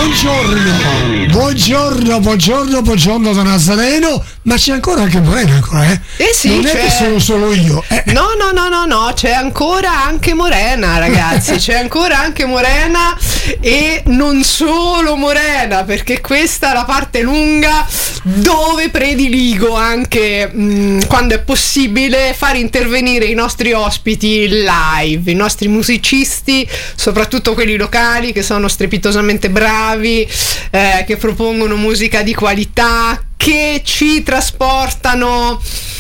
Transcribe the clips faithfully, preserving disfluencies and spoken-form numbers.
Buongiorno, buongiorno, buongiorno, buongiorno da Nazareno, ma c'è ancora anche Morena ancora, eh? Eh sì, non c'è... è che sono solo io. Eh. No, no, no, no, no, c'è ancora anche Morena, ragazzi, c'è ancora anche Morena e non solo Morena, perché questa è la parte lunga dove prediligo anche mh, quando è possibile far intervenire i nostri ospiti live, i nostri musicisti, soprattutto quelli locali che sono strepitosamente bravi, eh, che propongono musica di qualità, che ci trasportano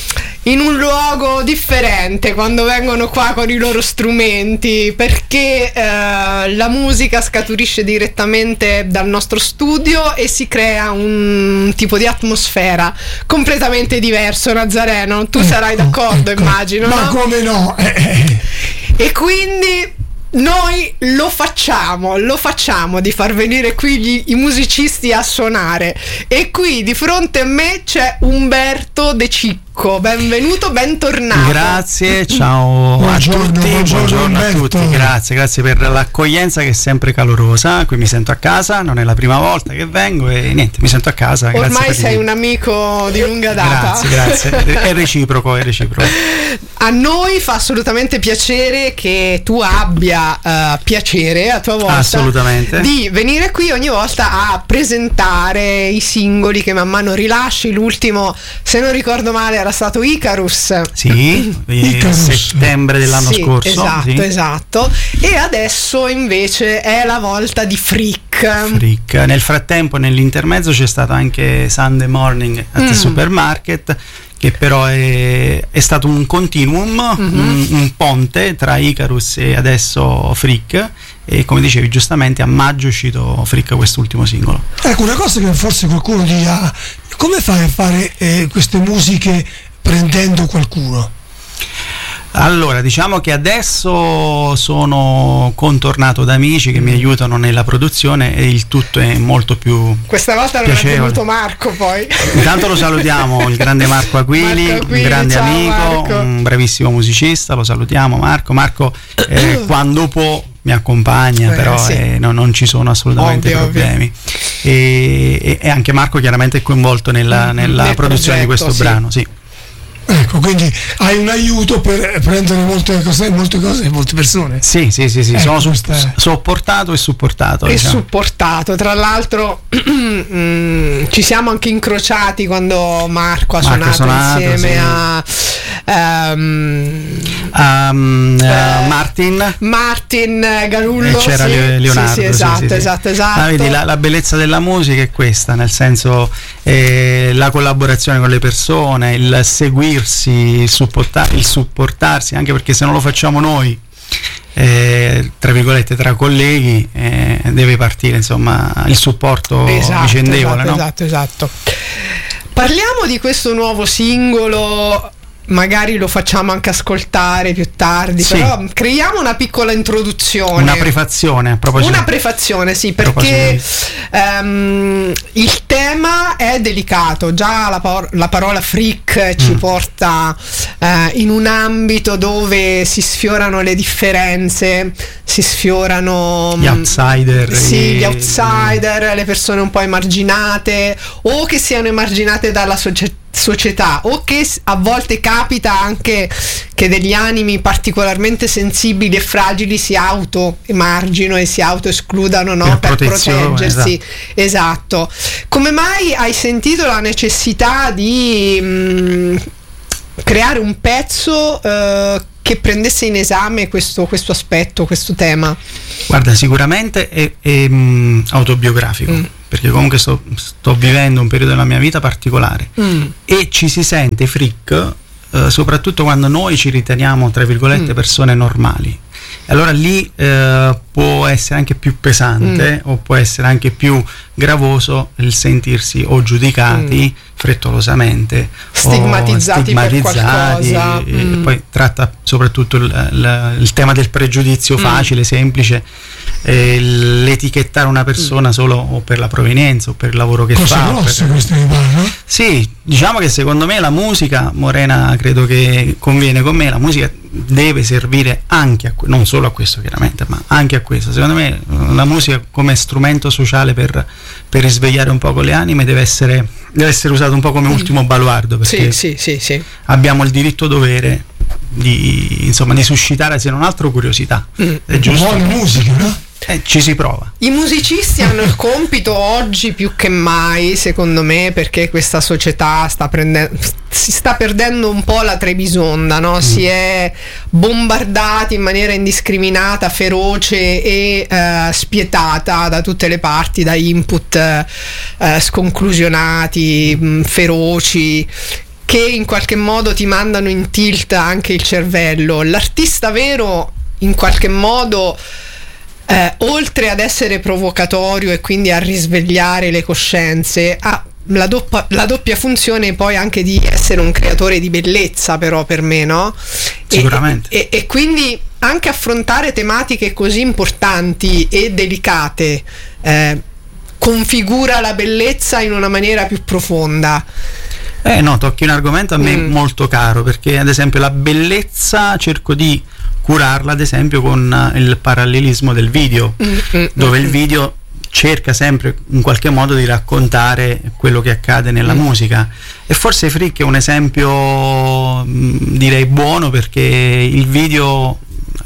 in un luogo differente quando vengono qua con i loro strumenti, perché eh, la musica scaturisce direttamente dal nostro studio e si crea un tipo di atmosfera completamente diverso. Nazareno, tu ecco, sarai d'accordo, ecco. Immagino, ma no? come no? Eh. E quindi noi lo facciamo, lo facciamo di far venire qui gli, i musicisti a suonare, e qui di fronte a me c'è Umberto De Cicco. Benvenuto, bentornato. Grazie, ciao buongiorno, a tutti, buongiorno, buongiorno a Umberto. tutti, grazie, grazie per l'accoglienza che è sempre calorosa. Qui mi sento a casa, non è la prima volta che vengo e niente, mi sento a casa. Ormai grazie sei per un amico di lunga data. Grazie, grazie, è reciproco, è reciproco. A noi fa assolutamente piacere che tu abbia uh, piacere a tua volta assolutamente di venire qui ogni volta a presentare i singoli che man mano rilasci. L'ultimo, se non ricordo male, era stato Icarus. Sì, Icarus. settembre dell'anno sì, scorso. Esatto, sì. esatto. E adesso invece è la volta di Freak. Freak. Nel frattempo, nell'intermezzo, c'è stato anche Sunday Morning at the Mm. Supermarket, che però è, è stato un continuum, mm-hmm. un, un ponte tra Icarus e adesso Freak, e come dicevi giustamente a maggio è uscito Freak, quest'ultimo singolo. Ecco, una cosa che forse qualcuno dirà: come fai a fare eh, queste musiche prendendo qualcuno? Allora, diciamo che adesso sono contornato da amici che mi aiutano nella produzione e il tutto è molto più Questa volta non piacevole. è venuto Marco, poi. Intanto lo salutiamo, il grande Marco Aquili, Marco Aquili, un grande ciao, amico, Marco. un bravissimo musicista, lo salutiamo Marco. Marco eh, quando può mi accompagna, eh, però sì. eh, no, non ci sono assolutamente Ovvio, problemi. E, e, e anche Marco chiaramente è coinvolto nella, nella Nel produzione progetto, di questo sì. brano, sì. Ecco, quindi hai un aiuto per prendere molte cose, molte cose e molte persone. Sì, sì, sì, sì. Ecco, sono su, questa- sopportato e supportato. E diciamo. supportato. Tra l'altro mm, ci siamo anche incrociati quando Marco ha Marco ha suonato, suonato, insieme sì. a ehm, Um, uh, Eh, Martin Martin Garullo, e c'era sì, Le- Leonardo, sì, sì, sì, esatto, sì, sì. esatto, esatto. Ah, vedi, la, la bellezza della musica è questa, nel senso eh, la collaborazione con le persone, il seguirsi, il, supporta- il supportarsi, anche perché se non lo facciamo noi, eh, tra virgolette, tra colleghi, eh, deve partire insomma il supporto Esatto, vicendevole, esatto, no? esatto, esatto. Parliamo di questo nuovo singolo. Magari lo facciamo anche ascoltare più tardi, Sì. però creiamo una piccola introduzione. Una prefazione a proposito. Una prefazione, sì, A proposito perché di- ehm, il tema è delicato. Già la, par- la parola freak ci Mm. porta eh, in un ambito dove si sfiorano le differenze, si sfiorano Gli outsider, sì, i- gli outsider, le persone un po' emarginate o che siano emarginate dalla società società o che s- a volte capita anche che degli animi particolarmente sensibili e fragili si auto emargino e si auto escludano, no? Per per protezione, proteggersi. Esatto. Come mai hai sentito la necessità di mh, creare un pezzo eh, che prendesse in esame questo, questo aspetto, questo tema? Guarda, sicuramente è, è mh, autobiografico, Mm. perché comunque sto, sto vivendo un periodo della mia vita particolare Mm. e ci si sente freak eh, soprattutto quando noi ci riteniamo, tra virgolette, Mm. persone normali. E allora lì eh, può essere anche più pesante o può essere anche più gravoso il sentirsi o giudicati, Mm. frettolosamente stigmatizzati, stigmatizzati per qualcosa. E mm. poi tratta soprattutto il, il, il tema del pregiudizio facile, mm. semplice, eh, l'etichettare una persona mm. solo o per la provenienza o per il lavoro che cose fa. grosse per... queste mi pare, no? Sì, diciamo che secondo me la musica, Morena credo che conviene con me, la musica deve servire anche a non solo a questo chiaramente, ma anche a questo. Secondo me la musica come strumento sociale per, per risvegliare un po' le anime deve essere, deve essere usato un po' come ultimo baluardo, perché sì, sì, sì, sì. abbiamo il diritto dovere di, insomma, di suscitare se non altro curiosità. Mm. È giusto? Buona musica, no? Eh, ci si prova. I musicisti hanno il compito oggi più che mai, secondo me, perché questa società sta prendendo, si sta perdendo un po' la Trebisonda, no? Mm. Si è bombardati in maniera indiscriminata, feroce e eh, spietata da tutte le parti, da input eh, sconclusionati, mh, feroci, che in qualche modo ti mandano in tilt anche il cervello. L'artista vero in qualche modo Eh, oltre ad essere provocatorio e quindi a risvegliare le coscienze, ha la, doppa, la doppia funzione poi anche di essere un creatore di bellezza, però per me, no? Sicuramente. E, e, e quindi anche affrontare tematiche così importanti e delicate eh, configura la bellezza in una maniera più profonda. Eh no, tocchi un argomento a me mm. molto caro, perché ad esempio la bellezza cerco di curarla ad esempio con il parallelismo del video, mm, dove mm, il video cerca sempre in qualche modo di raccontare quello che accade nella mm. musica, e forse Freak è un esempio mh, direi buono, perché il video uh,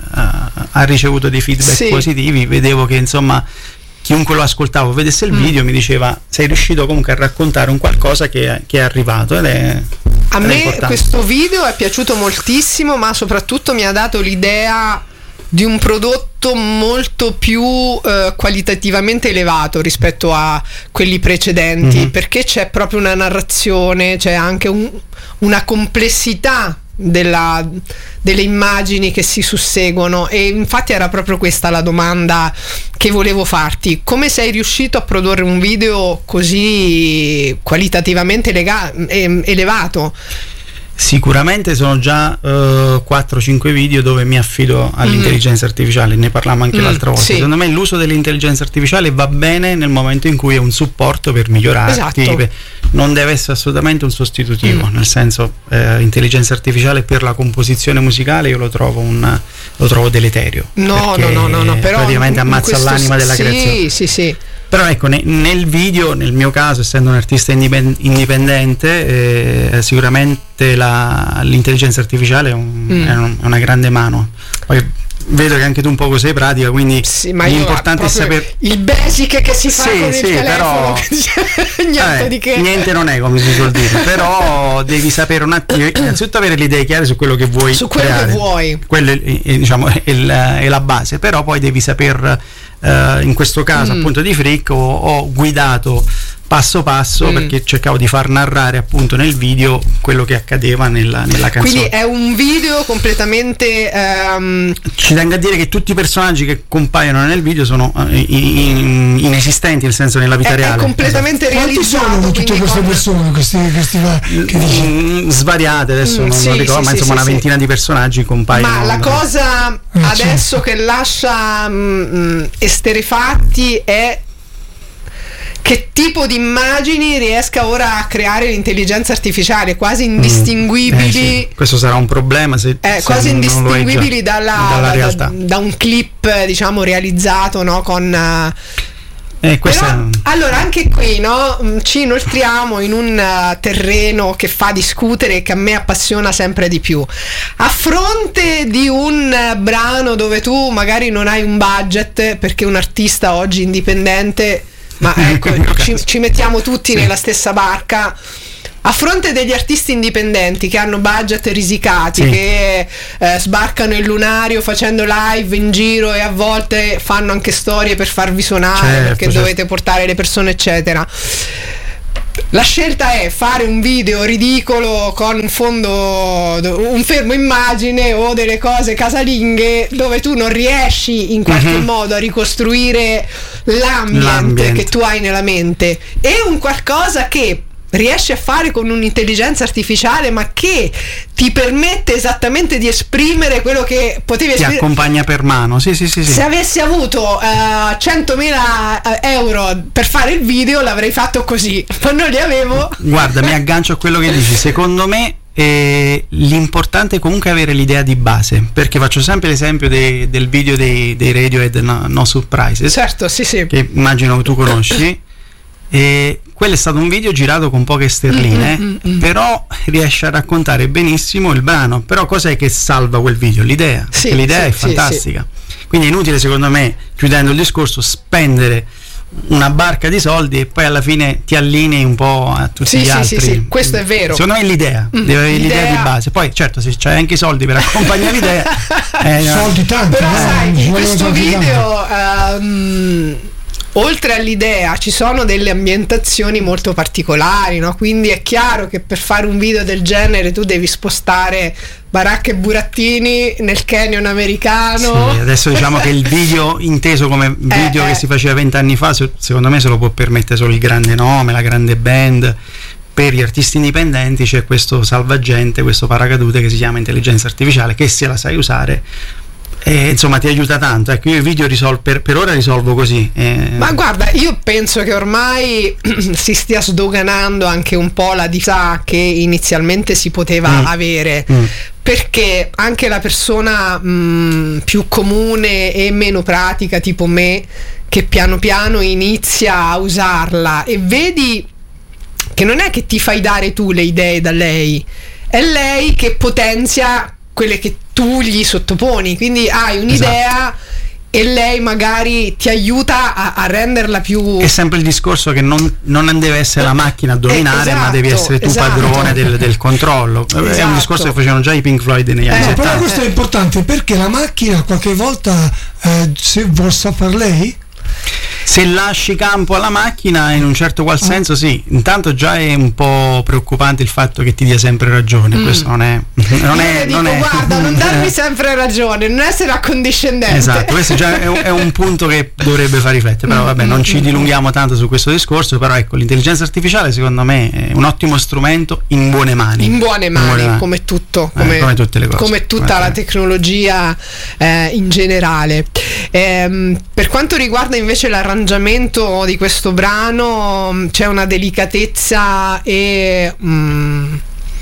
ha ricevuto dei feedback sì. positivi. Vedevo che insomma chiunque lo ascoltavo, vedesse il mm. video, mi diceva sei riuscito comunque a raccontare un qualcosa che, che è arrivato, ed è a me importante. Questo video è piaciuto moltissimo, ma soprattutto mi ha dato l'idea di un prodotto molto più eh, qualitativamente elevato rispetto a quelli precedenti, mm-hmm. perché c'è proprio una narrazione, c'è anche un, una complessità della, delle immagini che si susseguono, e infatti era proprio questa la domanda che volevo farti: come sei riuscito a produrre un video così qualitativamente lega- elevato? Sicuramente sono già uh, quattro cinque video dove mi affido all'intelligenza mm-hmm. artificiale, ne parlavamo anche mm, l'altra volta. Sì. Secondo me l'uso dell'intelligenza artificiale va bene nel momento in cui è un supporto per migliorare. Esatto. Non deve essere assolutamente un sostitutivo, mm. nel senso eh, intelligenza artificiale per la composizione musicale io lo trovo un lo trovo deleterio. No, no, no, no, no, però praticamente ammazza questo, l'anima della sì, creazione. Sì, sì, sì. Però ecco, ne, nel video, nel mio caso, essendo un artista indipend- indipendente, eh, sicuramente la, l'intelligenza artificiale è, un, mm. è, un, è una grande mano. Poi vedo che anche tu un poco sei pratica, quindi sì, ma l'importante è sapere il basic che si fa sì, con sì, il telefono, però niente eh, di che. Niente non è, come si suol dire, però devi sapere un attimo, innanzitutto avere le idee chiare su quello che vuoi su quello creare. che vuoi. Quello è, è, diciamo, è, il, è la base, però poi devi saper, uh, in questo caso mm. appunto di Freak ho, ho guidato passo passo mm. perché cercavo di far narrare appunto nel video quello che accadeva nella, nella canzone. Quindi è un video completamente um... ci tengo a dire che tutti i personaggi che compaiono nel video sono uh, in, in, inesistenti, nel senso nella vita è, reale. È completamente esatto. realizzato. Quanti sono tutte queste con... persone questi, questi che dici? Mm, svariate adesso mm, non, sì, non ricordo, sì, ma sì, insomma sì, una ventina sì. di personaggi compaiono. Ma la cosa eh, adesso certo. che lascia mh, esterefatti è che tipo di immagini riesca ora a creare l'intelligenza artificiale, quasi indistinguibili. Mm, eh, sì. Questo sarà un problema se, eh, se quasi non indistinguibili già, dalla, dalla da, realtà. Da, da un clip, diciamo, realizzato, no, con eh, però, è... allora anche qui, no, ci inoltriamo in un uh, terreno che fa discutere e che a me appassiona sempre di più. A fronte di un uh, brano dove tu magari non hai un budget, perché un artista oggi indipendente, ma ecco ci, ci mettiamo tutti sì. nella stessa barca. A fronte degli artisti indipendenti che hanno budget risicati, sì. che eh, sbarcano il lunario facendo live in giro e a volte fanno anche storie per farvi suonare, certo, perché certo. dovete portare le persone eccetera, la scelta è fare un video ridicolo con un fondo, un fermo immagine o delle cose casalinghe dove tu non riesci in qualche mm-hmm. modo a ricostruire l'ambiente, l'ambiente che tu hai nella mente, e un qualcosa che riesci a fare con un'intelligenza artificiale, ma che ti permette esattamente di esprimere quello che potevi ti esprimere. accompagna per mano, sì sì sì, sì. Se avessi avuto uh, centomila euro per fare il video l'avrei fatto così, ma non li avevo. Guarda, mi aggancio a quello che dici, secondo me eh, l'importante è comunque avere l'idea di base, perché faccio sempre l'esempio dei, del video dei, dei Radiohead no, no Surprises, certo, sì sì, che immagino tu conosci. E quello è stato un video girato con poche sterline, mm, mm, mm. però riesce a raccontare benissimo il brano. Però cos'è che salva quel video? L'idea, sì, perché l'idea sì, è fantastica, sì, sì. Quindi è inutile, secondo me, chiudendo il discorso, spendere una barca di soldi e poi alla fine ti allinei un po' a tutti sì, gli sì, altri. sì, sì, questo è vero. Secondo me è l'idea, mm, deve avere l'idea. l'idea di base. Poi certo, se c'hai anche i soldi per accompagnare l'idea, eh, soldi tanti, però eh, sai, in questo video um, oltre all'idea ci sono delle ambientazioni molto particolari, no? Quindi è chiaro che per fare un video del genere tu devi spostare baracche e burattini nel canyon americano. Sì, adesso diciamo che il video inteso come video eh, che eh. si faceva vent'anni fa, secondo me se lo può permettere solo il grande nome, la grande band. Per gli artisti indipendenti c'è questo salvagente, questo paracadute che si chiama intelligenza artificiale, che se la sai usare e insomma ti aiuta tanto. Ecco, io i video risol- per, per ora risolvo così. Eh. Ma guarda, io penso che ormai si stia sdoganando anche un po' la dignità che inizialmente si poteva mm. avere, mm. perché anche la persona mh, più comune e meno pratica, tipo me, che piano piano inizia a usarla e vedi che non è che ti fai dare tu le idee da lei, è lei che potenzia quelle che tu gli sottoponi, quindi hai un'idea, esatto, e lei magari ti aiuta a, a renderla più. È sempre il discorso che non, non deve essere la macchina a dominare, eh, esatto, ma devi essere tu esatto. padrone del, del controllo. Esatto. È un discorso che facevano già i Pink Floyd negli anni eh, settanta. Però questo è importante, perché la macchina qualche volta eh, se vuol far lei, se lasci campo alla macchina in un certo qual senso sì, intanto già è un po' preoccupante il fatto che ti dia sempre ragione, mm. questo non è non Io è, dico, non è guarda, non darmi sempre ragione, non essere accondiscendente. Esatto, questo già è un, è un punto che dovrebbe far riflettere, però vabbè, non ci dilunghiamo tanto su questo discorso, però ecco, l'intelligenza artificiale secondo me è un ottimo strumento in buone mani. In buone mani, in buone mani. come tutto, come, eh, come tutte le cose. Come tutta come la tecnologia eh, in generale. Eh, per quanto riguarda invece l'arrangiamento di questo brano, c'è una delicatezza e mm,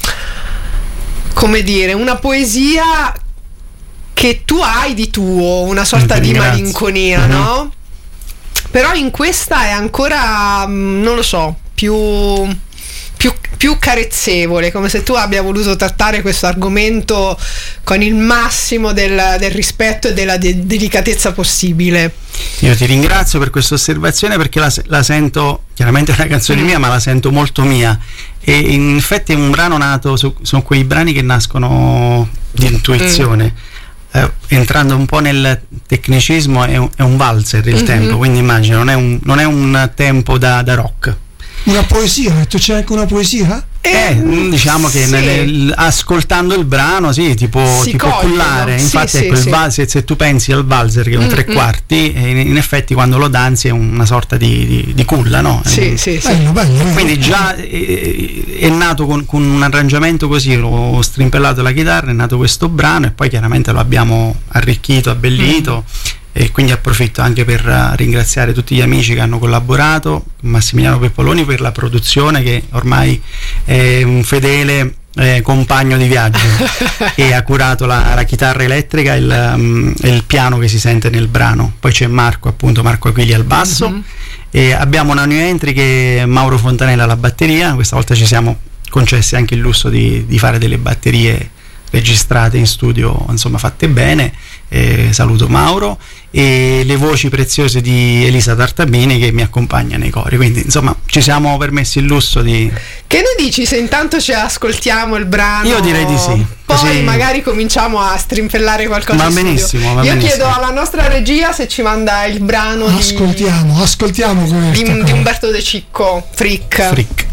come dire, una poesia che tu hai di tuo, una sorta di malinconia, mm-hmm. no? Però in questa è ancora, non lo so, più Più, più carezzevole, come se tu abbia voluto trattare questo argomento con il massimo del, del rispetto e della de- delicatezza possibile. Io ti ringrazio per questa osservazione, perché la, la sento, chiaramente è una canzone mm. mia, ma la sento molto mia, e in effetti è un brano nato, su, sono quei brani che nascono di intuizione. Mm. Eh, entrando un po' nel tecnicismo, è un, è un valzer il mm-hmm. tempo, quindi immagino non è un, non è un tempo da, da rock. Una poesia, c'è anche una poesia? Eh, diciamo che sì. nel, ascoltando il brano sì, ti può, ti può cullare. Infatti sì, ecco, sì, il valzer, se tu pensi al valzer che è un mm, tre quarti, in, in effetti quando lo danzi è una sorta di, di, di culla, no? Sì, un, sì, sì. Bello, bello, quindi già è, è nato con, con un arrangiamento così, ho strimpellato la chitarra, è nato questo brano e poi chiaramente lo abbiamo arricchito, abbellito. Mm. E quindi approfitto anche per uh, ringraziare tutti gli amici che hanno collaborato, Massimiliano Peppoloni per la produzione, che ormai è un fedele eh, compagno di viaggio e ha curato la, la chitarra elettrica e il, um, il piano che si sente nel brano. Poi c'è Marco, appunto Marco Aquili al basso, mm-hmm. e abbiamo una new entry che è Mauro Fontanella alla batteria. Questa volta ci siamo concessi anche il lusso di, di fare delle batterie registrate in studio, insomma fatte bene. Eh, saluto Mauro, e le voci preziose di Elisa Tartabini che mi accompagna nei cori, quindi insomma ci siamo permessi il lusso di... Che ne dici se intanto ci ascoltiamo il brano? Io direi di sì, poi così... magari cominciamo a strimpellare qualcosa. Va benissimo, va Io benissimo. chiedo alla nostra regia se ci manda il brano ascoltiamo, di... ascoltiamo di, di Umberto De Cicco, Frick. Frick.